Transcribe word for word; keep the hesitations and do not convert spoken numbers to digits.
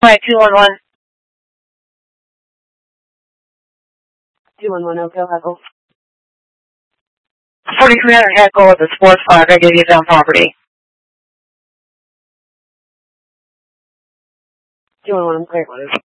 Verify two one one. two one one, Oak Hill, Heckle. forty-three hundred Heckle with a sports flag. I gave you down property. two one one, I'm clear.